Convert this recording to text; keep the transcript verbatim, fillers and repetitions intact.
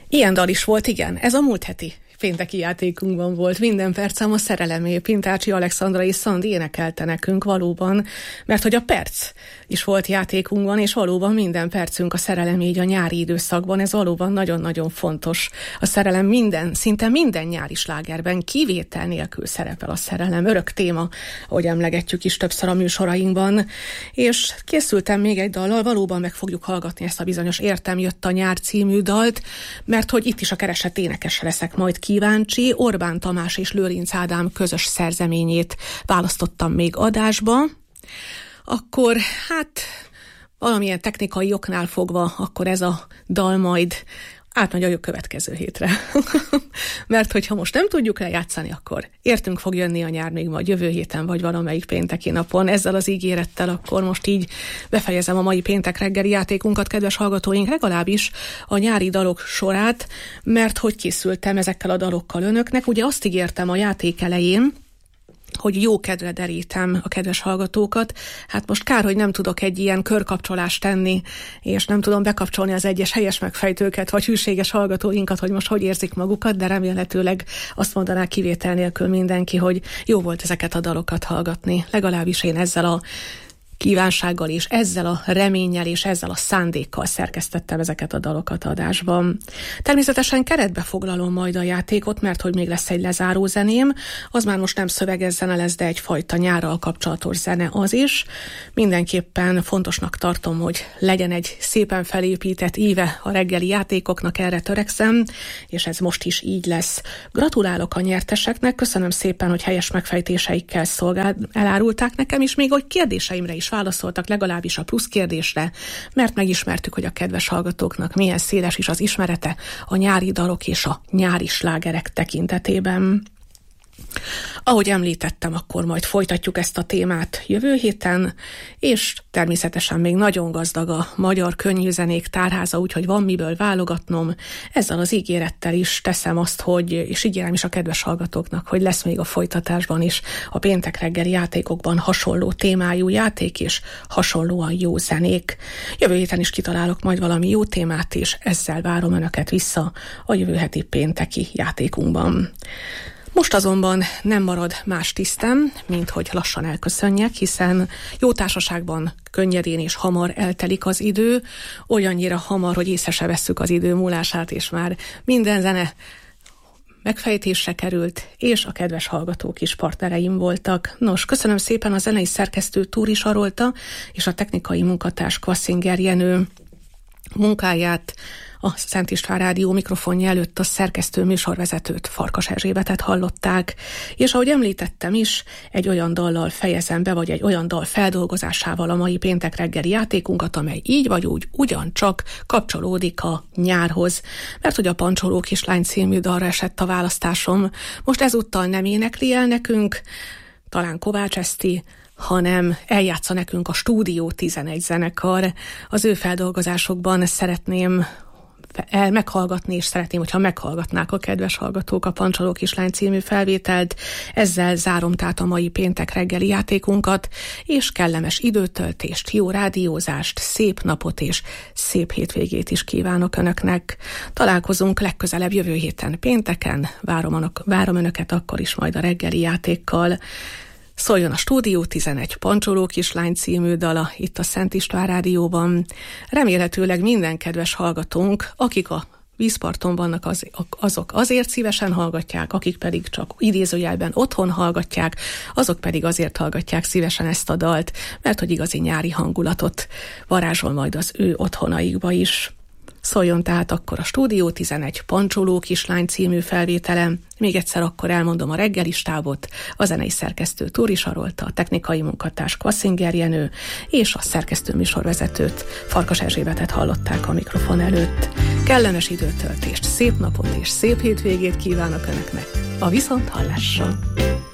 Ilyen dal is volt, igen. Ez a múlt heti pénteki játékunkban volt. Minden percem a szerelemé. Pintácsi Alexandra és Szandi énekelte nekünk valóban, mert hogy a perc is volt játékunkban, és valóban minden percünk a szerelem így a nyári időszakban. Ez valóban nagyon-nagyon fontos. A szerelem minden, szinte minden nyári slágerben kivétel nélkül szerepel a szerelem. Örök téma, ahogy emlegetjük is többször a műsorainkban. És készültem még egy dallal, valóban meg fogjuk hallgatni ezt a bizonyos Értem jött a nyár című dalt, mert hogy itt is a keresett énekesre leszek majd kíváncsi. Orbán Tamás és Lőrinc Ádám közös szerzeményét választottam még adásba. Akkor hát valamilyen technikai oknál fogva, akkor ez a dal majd átmegy a következő hétre. Mert hogyha most nem tudjuk lejátszani, akkor értünk fog jönni a nyár még majd jövő héten, vagy valamelyik pénteki napon. Ezzel az ígérettel akkor most így befejezem a mai péntek reggeli játékunkat, kedves hallgatóink, legalábbis a nyári dalok sorát, mert hogy készültem ezekkel a dalokkal önöknek. Ugye azt ígértem a játék elején, hogy jó kedvre derítem a kedves hallgatókat. Hát most kár, hogy nem tudok egy ilyen körkapcsolást tenni, és nem tudom bekapcsolni az egyes helyes megfejtőket, vagy hűséges hallgatóinkat, hogy most hogy érzik magukat, de remélhetőleg azt mondaná kivétel nélkül mindenki, hogy jó volt ezeket a dalokat hallgatni. Legalábbis én ezzel a kívánsággal és ezzel a reménnyel és ezzel a szándékkal szerkesztettem ezeket a dalokat adásban. Természetesen keretbe foglalom majd a játékot, mert hogy még lesz egy lezáró zeném, az már most nem szöveges zene lesz, de egyfajta nyárral kapcsolatos zene az is. Mindenképpen fontosnak tartom, hogy legyen egy szépen felépített íve a reggeli játékoknak, erre törekszem, és ez most is így lesz. Gratulálok a nyerteseknek, köszönöm szépen, hogy helyes megfejtéseikkel szolgál, elárulták nekem, és még hogy kérdéseimre is válaszoltak, legalábbis a plusz kérdésre, mert megismertük, hogy a kedves hallgatóknak milyen széles is az ismerete a nyári dalok és a nyári slágerek tekintetében. Ahogy említettem, akkor majd folytatjuk ezt a témát jövő héten, és természetesen még nagyon gazdag a magyar könnyűzenék tárháza, úgyhogy van miből válogatnom. Ezzel az ígérettel is teszem azt, hogy, és ígérem is a kedves hallgatóknak, hogy lesz még a folytatásban is a péntek reggeli játékokban hasonló témájú játék és hasonlóan jó zenék. Jövő héten is kitalálok majd valami jó témát, és ezzel várom önöket vissza a jövő heti pénteki játékunkban. Most azonban nem marad más tisztem, mint hogy lassan elköszönjek, hiszen jó társaságban könnyedén és hamar eltelik az idő, olyannyira hamar, hogy észre se vesszük az idő múlását, és már minden zene megfejtésre került, és a kedves hallgatók is partnereim voltak. Nos, köszönöm szépen a zenei szerkesztő Túri Sarolta és a technikai munkatárs Kvasszinger Jenő munkáját. A Szent István Rádió mikrofonja előtt a szerkesztő műsorvezetőt, Farkas Erzsébetet hallották, és ahogy említettem is, egy olyan dallal fejezem be, vagy egy olyan dal feldolgozásával a mai péntek reggeli játékunkat, amely így vagy úgy ugyancsak kapcsolódik a nyárhoz, mert hogy a Pancsoló kislány című dalra esett a választásom. Most ezúttal nem énekli el nekünk, talán Kovács Eszti, hanem eljátsza nekünk a Stúdió tizenegy zenekar. Az ő feldolgozásokban szeretném el meghallgatni, és szeretném, hogyha meghallgatnák a kedves hallgatók a Pancsoló kislány című felvételt. Ezzel zárom tehát a mai péntek reggeli játékunkat, és kellemes időtöltést, jó rádiózást, szép napot és szép hétvégét is kívánok önöknek. Találkozunk legközelebb jövő héten pénteken, várom, önök, várom önöket akkor is majd a reggeli játékkal. Szóljon a Stúdió tizenegy Pancsoló kislány című dala itt a Szent István Rádióban. Remélhetőleg minden kedves hallgatónk, akik a vízparton vannak, az, azok azért szívesen hallgatják, akik pedig csak idézőjelben otthon hallgatják, azok pedig azért hallgatják szívesen ezt a dalt, mert hogy igazi nyári hangulatot varázsol majd az ő otthonaikba is. Szóljon tehát akkor a Stúdió tizenegy Pancsoló kislány című felvételem. Még egyszer akkor elmondom a reggelistábot, a zenei szerkesztő Túri Sarolta, a technikai munkatárs Kvasszinger Jenő és a szerkesztő műsorvezetőt, Farkas Erzsébetet hallották a mikrofon előtt. Kellemes időtöltést, szép napot és szép hétvégét kívánok önöknek. A viszonthallásra!